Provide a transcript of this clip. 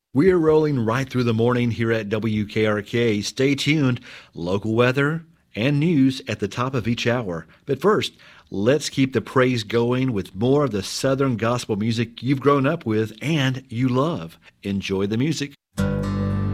We're rolling right through the morning here at WKRK. Stay tuned. Local weather and news at the top of each hour. But first, let's keep the praise going with more of the Southern gospel music you've grown up with and you love. Enjoy the music.